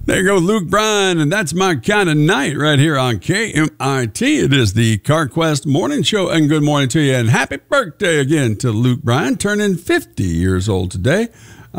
There you go, Luke Bryan, and that's my kind of night right here on KMIT. It is the CarQuest Morning Show, and good morning to you, and happy birthday again to Luke Bryan, turning 50 years old today.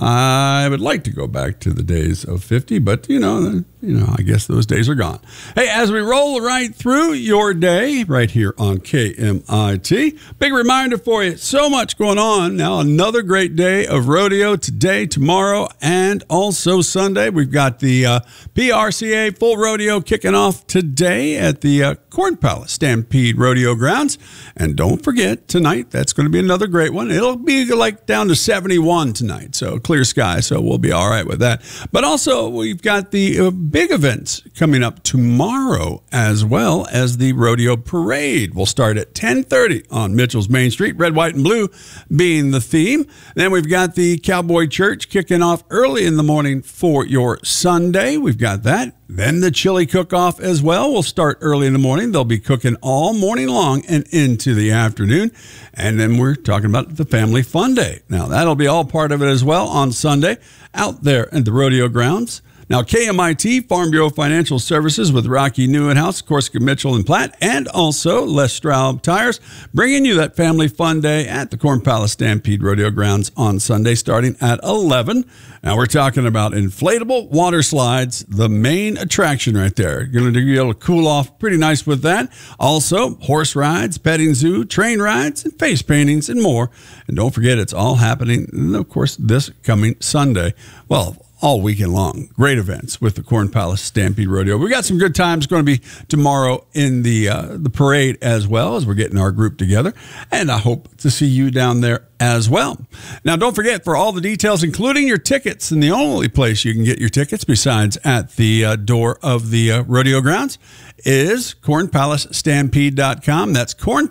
I would like to go back to the days of 50, but you know, I guess those days are gone. Hey, as we roll right through your day right here on KMIT, big reminder for you, so much going on. Now, another great day of rodeo today, tomorrow, and also Sunday. We've got the PRCA Full Rodeo kicking off today at the Corn Palace Stampede Rodeo Grounds. And don't forget, tonight, that's going to be another great one. It'll be like down to 71 tonight, so clear sky, so we'll be all right with that. But also, we've got the big events coming up tomorrow, as well as the rodeo parade. We'll start at 10:30 on Mitchell's Main Street, red, white, and blue being the theme. Then we've got the Cowboy Church kicking off early in the morning for your Sunday. We've got that. Then the chili cook-off as well will start early in the morning. They'll be cooking all morning long and into the afternoon. And then we're talking about the Family Fun Day. Now, that'll be all part of it as well on Sunday out there at the rodeo grounds. Now, KMIT, Farm Bureau Financial Services with Rocky Neuenhouse, Corsica Mitchell and Platt, and also Les Straub Tires, bringing you that Family Fun Day at the Corn Palace Stampede Rodeo Grounds on Sunday starting at 11. Now, we're talking about inflatable water slides, the main attraction right there. You're going to be able to cool off pretty nice with that. Also, horse rides, petting zoo, train rides, and face paintings, and more. And don't forget, it's all happening, of course, this coming Sunday. Well, all weekend long. Great events with the Corn Palace Stampede Rodeo. We got some good times going to be tomorrow in the parade as well, as we're getting our group together. And I hope to see you down there as well. Now, don't forget, for all the details, including your tickets, and the only place you can get your tickets besides at the door of the rodeo grounds is cornpalacestampede.com. That's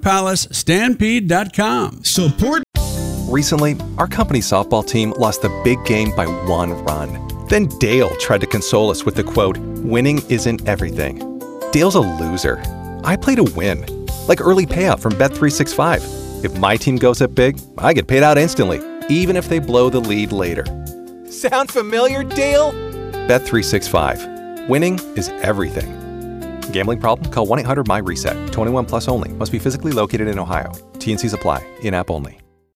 cornpalacestampede.com. Support. Recently, our company softball team lost the big game by 1 run. Then Dale tried to console us with the quote, "Winning isn't everything." Dale's a loser. I play to win. Like early payout from Bet365. If my team goes up big, I get paid out instantly, even if they blow the lead later. Sound familiar, Dale? Bet365. Winning is everything. Gambling problem? Call 1-800-MY-RESET. 21 plus only. Must be physically located in Ohio. T&Cs apply. In-app only.